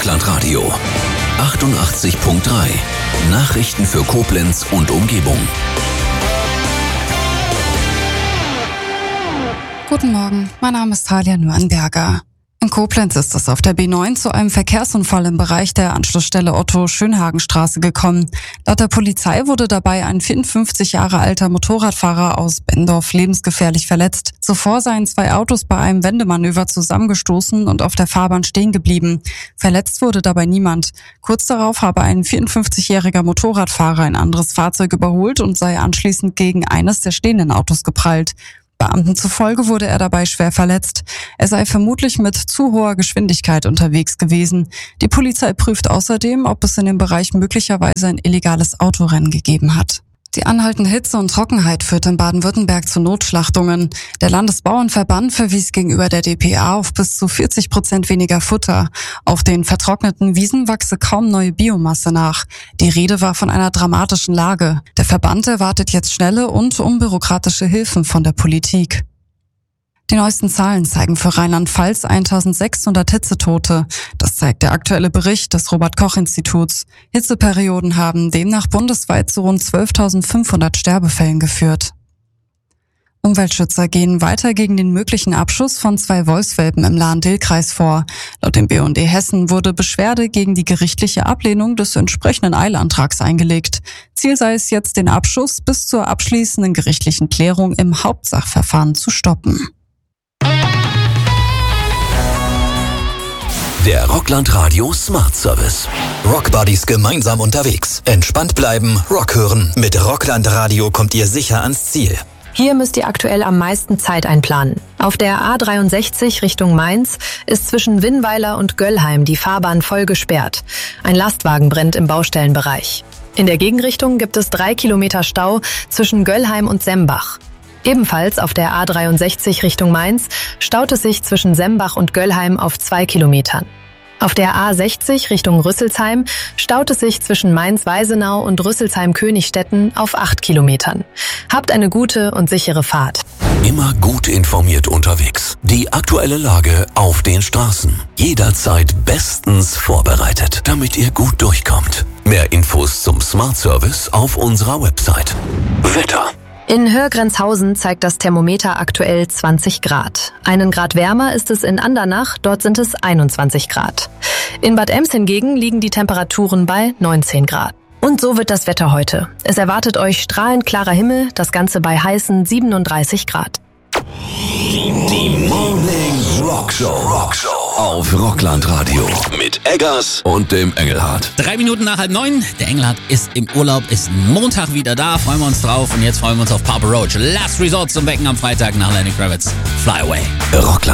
Rockland Radio 88.3. Nachrichten für Koblenz und Umgebung. Guten Morgen, mein Name ist Talia Nürnberger. In Koblenz ist es auf der B9 zu einem Verkehrsunfall im Bereich der Anschlussstelle Otto-Schönhagenstraße gekommen. Laut der Polizei wurde dabei ein 54 Jahre alter Motorradfahrer aus Bendorf lebensgefährlich verletzt. Zuvor seien 2 Autos bei einem Wendemanöver zusammengestoßen und auf der Fahrbahn stehen geblieben. Verletzt wurde dabei niemand. Kurz darauf habe ein 54-jähriger Motorradfahrer ein anderes Fahrzeug überholt und sei anschließend gegen eines der stehenden Autos geprallt. Beamten zufolge wurde er dabei schwer verletzt. Er sei vermutlich mit zu hoher Geschwindigkeit unterwegs gewesen. Die Polizei prüft außerdem, ob es in dem Bereich möglicherweise ein illegales Autorennen gegeben hat. Die anhaltende Hitze und Trockenheit führt in Baden-Württemberg zu Notschlachtungen. Der Landesbauernverband verwies gegenüber der dpa auf bis zu 40% weniger Futter. Auf den vertrockneten Wiesen wachse kaum neue Biomasse nach. Die Rede war von einer dramatischen Lage. Der Verband erwartet jetzt schnelle und unbürokratische Hilfen von der Politik. Die neuesten Zahlen zeigen für Rheinland-Pfalz 1600 Hitzetote. Das zeigt der aktuelle Bericht des Robert-Koch-Instituts. Hitzeperioden haben demnach bundesweit zu rund 12.500 Sterbefällen geführt. Umweltschützer gehen weiter gegen den möglichen Abschuss von 2 Wolfswelpen im Lahn-Dill-Kreis vor. Laut dem BUND Hessen wurde Beschwerde gegen die gerichtliche Ablehnung des entsprechenden Eilantrags eingelegt. Ziel sei es jetzt, den Abschuss bis zur abschließenden gerichtlichen Klärung im Hauptsachverfahren zu stoppen. Der Rockland Radio Smart Service. Rockbuddies gemeinsam unterwegs. Entspannt bleiben, Rock hören. Mit Rockland Radio kommt ihr sicher ans Ziel. Hier müsst ihr aktuell am meisten Zeit einplanen. Auf der A63 Richtung Mainz ist zwischen Winnweiler und Göllheim die Fahrbahn voll gesperrt. Ein Lastwagen brennt im Baustellenbereich. In der Gegenrichtung gibt es 3 Kilometer Stau zwischen Göllheim und Sembach. Ebenfalls auf der A63 Richtung Mainz staut es sich zwischen Sembach und Göllheim auf 2 Kilometern. Auf der A60 Richtung Rüsselsheim staut es sich zwischen Mainz-Weisenau und Rüsselsheim-Königstetten auf 8 Kilometern. Habt eine gute und sichere Fahrt. Immer gut informiert unterwegs. Die aktuelle Lage auf den Straßen. Jederzeit bestens vorbereitet, damit ihr gut durchkommt. Mehr Infos zum Smart Service auf unserer Website. Wetter. In Hörgrenzhausen zeigt das Thermometer aktuell 20 Grad. 1 Grad wärmer ist es in Andernach, dort sind es 21 Grad. In Bad Ems hingegen liegen die Temperaturen bei 19 Grad. Und so wird das Wetter heute. Es erwartet euch strahlend klarer Himmel, das Ganze bei heißen 37 Grad. Die Morning Rockshow auf Rockland Radio mit Eggers und dem Engelhardt. 3 Minuten nach 8:30. Der Engelhardt ist im Urlaub, ist Montag wieder da. Freuen wir uns drauf. Und jetzt freuen wir uns auf Papa Roach. Last Resort zum Wecken am Freitag nach Lenny Kravitz. Fly Away. Rockland.